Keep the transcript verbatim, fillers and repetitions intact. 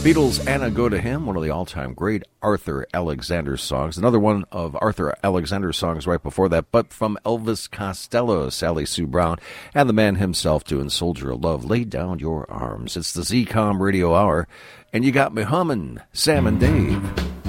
Beatles, Anna Go to Him, one of the all-time great Arthur Alexander songs. Another one of Arthur Alexander's songs right before that, but from Elvis Costello, Sally Sue Brown, and the man himself doing Soldier of Love, Lay Down Your Arms. It's the Z COM Radio Hour, and you got me humming, Sam and Dave.